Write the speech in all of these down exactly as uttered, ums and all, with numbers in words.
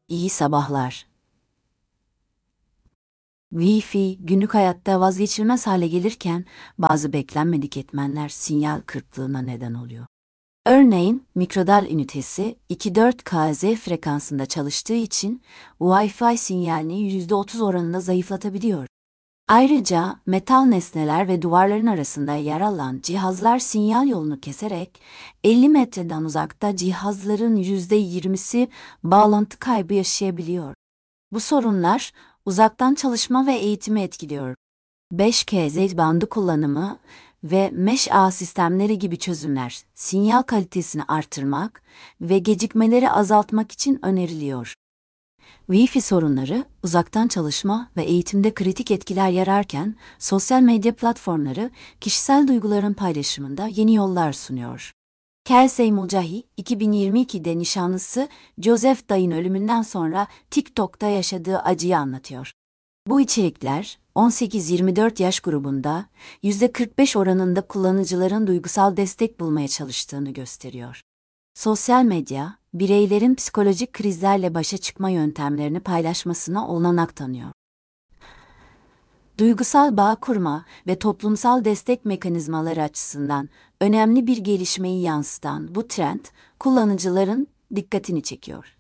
İyi sabahlar. Wi-Fi günlük hayatta vazgeçilmez hale gelirken bazı beklenmedik etmenler sinyal kırıklığına neden oluyor. Örneğin mikrodalga ünitesi iki nokta dört K Z frekansında çalıştığı için Wi-Fi sinyalini yüzde otuz oranında zayıflatabiliyor. Ayrıca metal nesneler ve duvarların arasında yer alan cihazlar sinyal yolunu keserek elli metreden uzakta cihazların yüzde yirmisi bağlantı kaybı yaşayabiliyor. Bu sorunlar uzaktan çalışma ve eğitimi etkiliyor. beş K Z bandı kullanımı ve mesh ağ sistemleri gibi çözümler sinyal kalitesini artırmak ve gecikmeleri azaltmak için öneriliyor. Wi-Fi sorunları uzaktan çalışma ve eğitimde kritik etkiler yararken sosyal medya platformları kişisel duyguların paylaşımında yeni yollar sunuyor. Kelsey Mulcahy, iki bin yirmi ikide nişanlısı Joseph Day'ın ölümünden sonra TikTok'ta yaşadığı acıyı anlatıyor. Bu içerikler on sekiz yirmi dört yaş grubunda yüzde kırk beş oranında kullanıcıların duygusal destek bulmaya çalıştığını gösteriyor. Sosyal medya, bireylerin psikolojik krizlerle başa çıkma yöntemlerini paylaşmasına olanak tanıyor. Duygusal bağ kurma ve toplumsal destek mekanizmaları açısından önemli bir gelişmeyi yansıtan bu trend, kullanıcıların dikkatini çekiyor.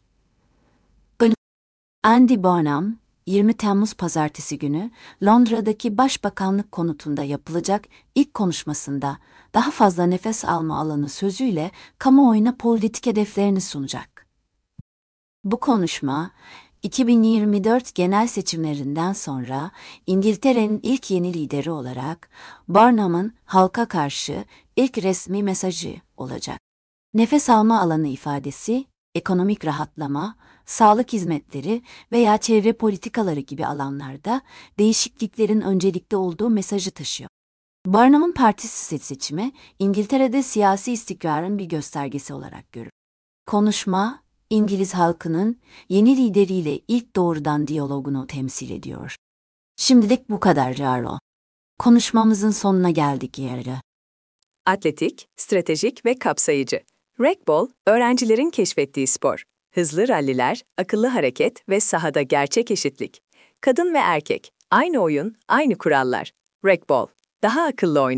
Andy Burnham, yirmi Temmuz Pazartesi günü Londra'daki Başbakanlık konutunda yapılacak ilk konuşmasında daha fazla nefes alma alanı sözüyle kamuoyuna politik hedeflerini sunacak. Bu konuşma, iki bin yirmi dört genel seçimlerinden sonra İngiltere'nin ilk yeni lideri olarak Burnham'ın halka karşı ilk resmi mesajı olacak. Nefes alma alanı ifadesi, ekonomik rahatlama, sağlık hizmetleri veya çevre politikaları gibi alanlarda değişikliklerin öncelikli olduğu mesajı taşıyor. Burnham'ın partisi seçimi, İngiltere'de siyasi istikrarın bir göstergesi olarak görülür. Konuşma, İngiliz halkının yeni lideriyle ilk doğrudan diyalogunu temsil ediyor. Şimdilik bu kadar Carlo. Konuşmamızın sonuna geldik yarı. Atletik, stratejik ve kapsayıcı. Racquetball, öğrencilerin keşfettiği spor. Hızlı ralliler, akıllı hareket ve sahada gerçek eşitlik. Kadın ve erkek, aynı oyun, aynı kurallar. Racquetball, daha akıllı oyun.